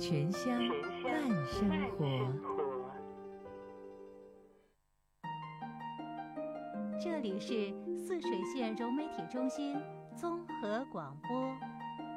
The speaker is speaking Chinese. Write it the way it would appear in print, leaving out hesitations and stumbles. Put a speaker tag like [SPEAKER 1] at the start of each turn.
[SPEAKER 1] 全乡伴生活。
[SPEAKER 2] 这里是泗水县融媒体中心综合广播。